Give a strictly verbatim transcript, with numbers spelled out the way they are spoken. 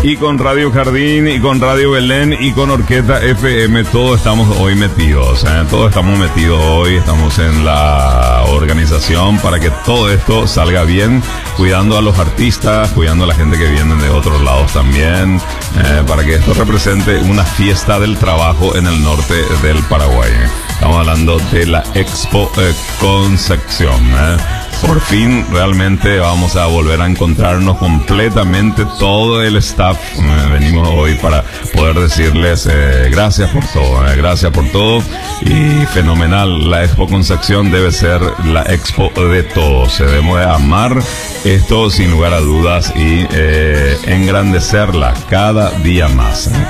y con Radio Jardín, y con Radio Belén, y con Orquesta F M. Todos estamos hoy metidos, ¿eh? Todos estamos metidos hoy, estamos en la organización para que todo esto salga bien, cuidando a los artistas, cuidando a la gente que viene de otros lados también, eh, para que esto represente una fiesta del trabajo en el norte del Paraguay. Estamos hablando de la Expo eh, Concepción, ¿eh? Por fin realmente vamos a volver a encontrarnos completamente todo el staff. Eh, venimos hoy para poder decirles eh, gracias por todo, eh, gracias por todo, y fenomenal. La Expo Concepción debe ser la expo de todos. Debemos de amar esto sin lugar a dudas y eh, engrandecerla cada día más, ¿eh?